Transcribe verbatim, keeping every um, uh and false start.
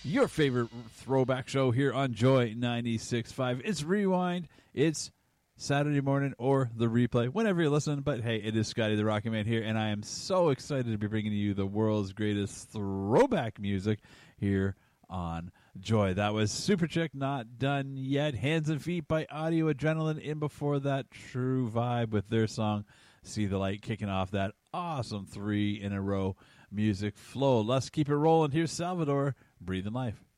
your favorite throwback show here on Joy ninety-six point five. It's Rewind. It's Saturday morning or the replay, whenever you listen. But hey, it is Scotty the Rocket Man here, and I am so excited to be bringing you the world's greatest throwback music here on Joy. That was Super Chick, Not Done Yet. Hands and Feet by Audio Adrenaline. In before that, True Vibe with their song See the Light, kicking off that awesome three in a row music flow. Let's keep it rolling. Here's Salvador, Breathing Life.